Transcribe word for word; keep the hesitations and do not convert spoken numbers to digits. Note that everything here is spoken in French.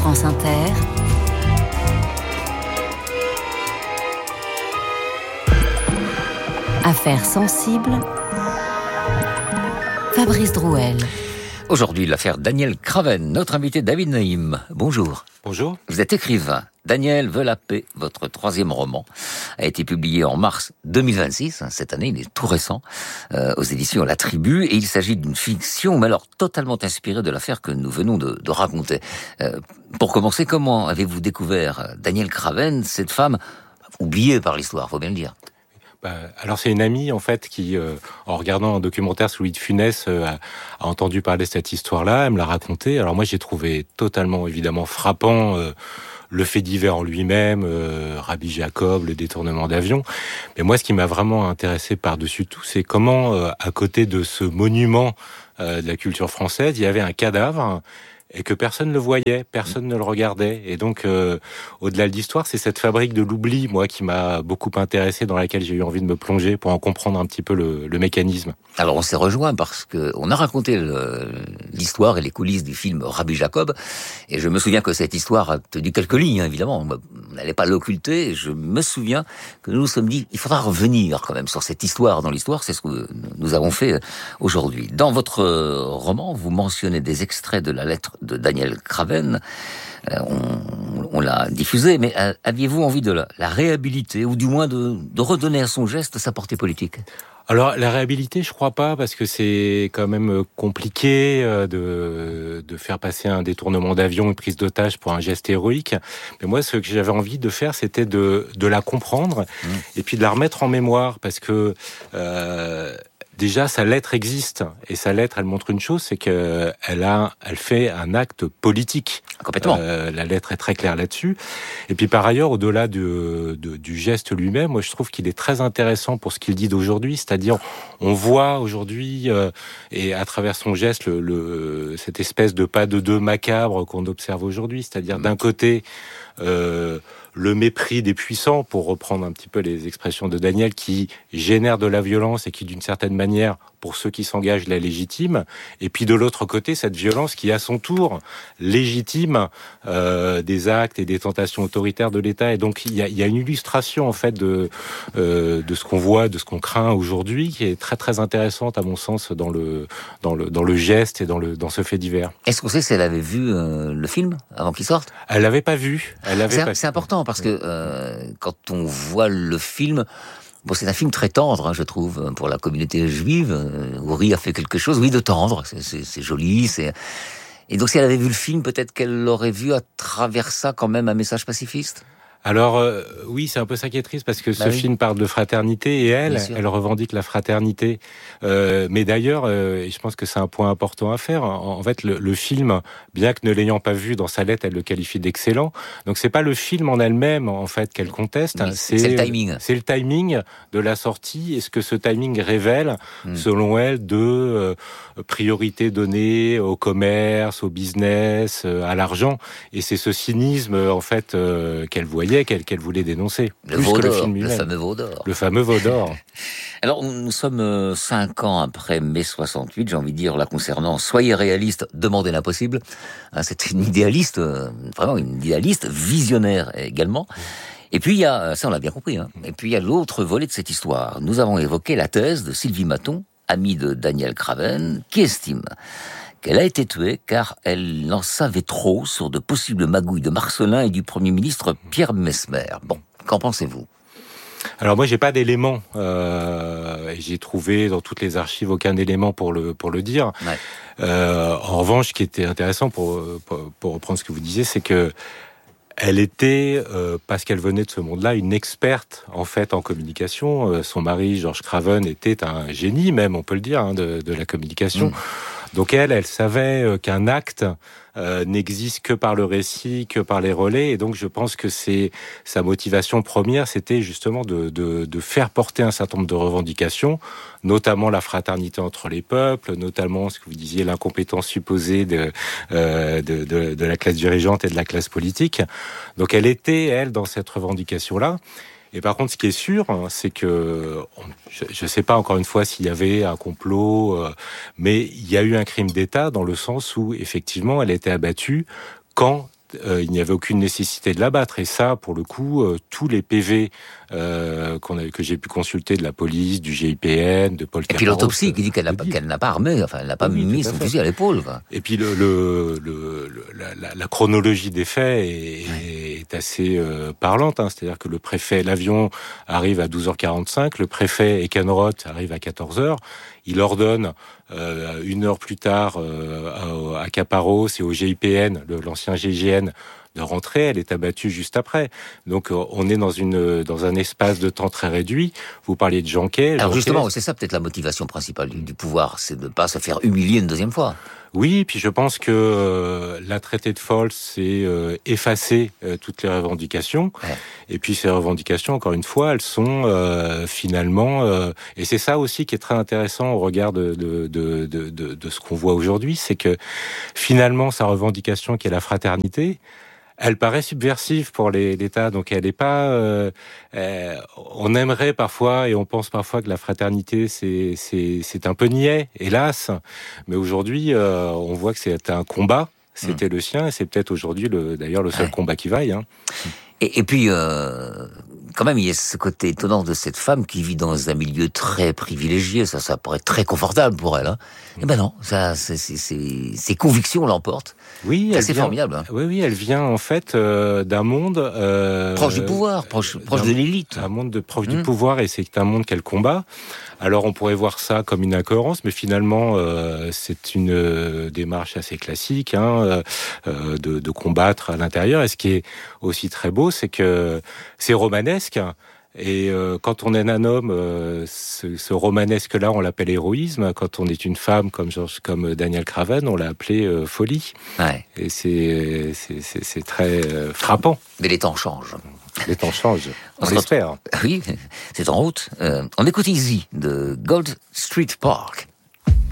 France Inter, Affaires sensibles, Fabrice Drouel. Aujourd'hui, l'affaire Daniel Craven. Notre invité David Naïm. Bonjour. Bonjour. Vous êtes écrivain. Daniel veut la paix. Votre troisième roman a été publié en mars deux mille vingt-six. Cette année, il est tout récent, euh, aux éditions La Tribu. Et il s'agit d'une fiction, mais alors totalement inspirée de l'affaire que nous venons de, de raconter. Euh, pour commencer, comment avez-vous découvert Daniel Craven, cette femme oubliée par l'histoire, faut bien le dire? Bah, alors c'est une amie en fait qui, euh, en regardant un documentaire sur Louis de Funès, euh, a, a entendu parler de cette histoire-là. Elle me l'a raconté. Alors moi j'ai trouvé totalement évidemment frappant euh, le fait divers en lui-même, euh, Rabbi Jacob, le détournement d'avion. Mais moi ce qui m'a vraiment intéressé par-dessus tout, c'est comment euh, à côté de ce monument euh, de la culture française, il y avait un cadavre. Et que personne ne le voyait, personne ne le regardait. Et donc, euh, au-delà de l'histoire, c'est cette fabrique de l'oubli, moi, qui m'a beaucoup intéressé, dans laquelle j'ai eu envie de me plonger pour en comprendre un petit peu le, le mécanisme. Alors, on s'est rejoint parce que on a raconté le, l'histoire et les coulisses du film Rabbi Jacob. Et je me souviens que cette histoire a tenu quelques lignes, hein, évidemment. On n'allait pas l'occulter. Et je me souviens que nous nous sommes dit, il faudra revenir quand même sur cette histoire dans l'histoire. C'est ce que nous avons fait aujourd'hui. Dans votre roman, vous mentionnez des extraits de la lettre de Daniel Craven, euh, on, on l'a diffusé, mais euh, aviez-vous envie de la, la réhabiliter, ou du moins de, de redonner à son geste sa portée politique? Alors, la réhabiliter, je crois pas, parce que c'est quand même compliqué de, de faire passer un détournement d'avion, une prise d'otage pour un geste héroïque. Mais moi, ce que j'avais envie de faire, c'était de, de la comprendre, mmh. et puis de la remettre en mémoire, parce que... Euh, Déjà, sa lettre existe, et sa lettre, elle montre une chose, c'est que elle a, elle fait un acte politique. Complètement. Euh, la lettre est très claire là-dessus. Et puis par ailleurs, au-delà du, de, du geste lui-même, moi je trouve qu'il est très intéressant pour ce qu'il dit d'aujourd'hui, c'est-à-dire on voit aujourd'hui euh, et à travers son geste le, le, cette espèce de pas de deux macabre qu'on observe aujourd'hui, c'est-à-dire mmh. d'un côté euh, le mépris des puissants, pour reprendre un petit peu les expressions de Daniel, qui génère de la violence et qui, d'une certaine manière, pour ceux qui s'engagent, la légitime. Et puis de l'autre côté, cette violence qui, à son tour, légitime euh, des actes et des tentations autoritaires de l'État. Et donc, il y a, il y a une illustration, en fait, de, euh, de ce qu'on voit, de ce qu'on craint aujourd'hui, qui est très, très intéressante, à mon sens, dans le, dans le, dans le geste et dans, le, dans ce fait divers. Est-ce qu'on sait si elle avait vu euh, le film avant qu'il sorte? Elle l'avait pas vu. Elle l'avait c'est, pas c'est important, parce que euh, quand on voit le film... Bon, c'est un film très tendre, hein, je trouve, pour la communauté juive. Uri a fait quelque chose, oui, de tendre. C'est, c'est, c'est joli. C'est... Et donc, si elle avait vu le film, peut-être qu'elle aurait vu à travers ça quand même un message pacifiste. Alors euh, oui, c'est un peu ça qui est triste, parce que bah ce oui. film parle de fraternité, et elle, elle revendique la fraternité. Euh, mais d'ailleurs, euh, et je pense que c'est un point important à faire, en, en fait, le, le film, bien que ne l'ayant pas vu dans sa lettre, elle le qualifie d'excellent. Donc c'est pas le film en elle-même, en fait, qu'elle conteste. Oui, c'est, c'est le timing. C'est le timing de la sortie, et ce que ce timing révèle, hmm. selon elle, de euh, priorité donnée au commerce, au business, euh, à l'argent. Et c'est ce cynisme, en fait, euh, qu'elle voyait, Qu'elle, qu'elle voulait dénoncer. Le veau d'or, le, film le fameux veau d'or. Le fameux veau d'or. Alors, nous sommes euh, cinq ans après mai soixante-huit, j'ai envie de dire, là, concernant Soyez réaliste, demandez l'impossible. Hein, c'est une idéaliste, euh, vraiment une idéaliste, visionnaire également. Et puis, il y a, ça on l'a bien compris, hein, et puis il y a l'autre volet de cette histoire. Nous avons évoqué la thèse de Sylvie Maton, amie de Daniel Craven, qui estime qu'elle a été tuée car elle en savait trop sur de possibles magouilles de Marcellin et du Premier ministre Pierre Messmer. Bon, qu'en pensez-vous ? Alors moi, j'ai pas d'éléments. Euh, et j'ai trouvé dans toutes les archives aucun élément pour le pour le dire. Ouais. Euh, en revanche, ce qui était intéressant pour, pour pour reprendre ce que vous disiez, c'est que elle était, euh, parce qu'elle venait de ce monde-là, une experte en fait en communication. Euh, son mari, Georges Craven, était un génie, même on peut le dire, hein, de, de la communication. Mmh. Donc elle, elle savait qu'un acte euh, n'existe que par le récit, que par les relais, et donc je pense que c'est sa motivation première, c'était justement de, de, de faire porter un certain nombre de revendications, notamment la fraternité entre les peuples, notamment ce que vous disiez, l'incompétence supposée de, euh, de, de, de la classe dirigeante et de la classe politique. Donc elle était, elle, dans cette revendication-là. Et par contre, ce qui est sûr, c'est que, je ne sais pas encore une fois s'il y avait un complot, euh, mais il y a eu un crime d'État dans le sens où, effectivement, elle était abattue quand euh, il n'y avait aucune nécessité de l'abattre. Et ça, pour le coup, euh, tous les P V euh, qu'on a, que j'ai pu consulter de la police, du G I P N, de Paul Caparros... Et puis l'autopsie qui dit qu'elle n'a pas, qu'elle n'a pas armé, enfin, elle n'a pas oui, mis son fusil à l'épaule. Quoi. Et puis le, le, le, le la, la, la chronologie des faits est, ouais. est assez euh, parlante. Hein. C'est-à-dire que le préfet, l'avion arrive à douze heures quarante-cinq, le préfet Ekenroth arrive à quatorze heures. Il ordonne euh, une heure plus tard euh, à, à Caparros et au G I P N, le, l'ancien G I G N, de rentrer. Elle est abattue juste après. Donc on est dans une dans un espace de temps très réduit. Vous parliez de Janquet. Alors Janquet, justement, c'est ça peut-être la motivation principale du, du pouvoir, c'est de ne pas se faire humilier une deuxième fois. Oui, puis je pense que euh, la traité de Folles, c'est euh, effacer euh, toutes les revendications. Ouais. Et puis ces revendications, encore une fois, elles sont euh, finalement... Euh, et c'est ça aussi qui est très intéressant au regard de, de, de, de, de, de ce qu'on voit aujourd'hui, c'est que finalement, sa revendication qui est la fraternité, elle paraît subversive pour les, l'État, donc elle n'est pas... Euh, euh, on aimerait parfois, et on pense parfois que la fraternité, c'est, c'est, c'est un peu niais, hélas. Mais aujourd'hui, euh, on voit que c'est un combat, c'était mmh. le sien, et c'est peut-être aujourd'hui, le, d'ailleurs, le seul ouais. combat qui vaille. Hein. Et, et puis, euh, quand même, il y a ce côté étonnant de cette femme qui vit dans un milieu très privilégié, ça, ça pourrait être très confortable pour elle. Hein. Eh ben non, ça, c'est, c'est, c'est, ses convictions l'emportent. Oui, c'est vient, formidable. Hein. Oui, oui, elle vient en fait euh, d'un monde euh, proche du pouvoir, proche, proche de l'élite. Un monde de, proche mmh. du Mmh. pouvoir, et c'est un monde qu'elle combat. Alors on pourrait voir ça comme une incohérence, mais finalement euh, c'est une euh, démarche assez classique hein, euh, de, de combattre à l'intérieur. Et ce qui est aussi très beau, c'est que c'est romanesque. Et euh, quand on est un homme, euh, ce, ce romanesque-là, on l'appelle héroïsme. Quand on est une femme, comme George, comme Daniel Craven, on l'a appelé euh, folie. Ouais. Et c'est, c'est, c'est, c'est très euh, frappant. Mais les temps changent. Les temps changent, on, on l'espère. Oui, c'est en route. Euh, on écoute Easy de Gold Street Park.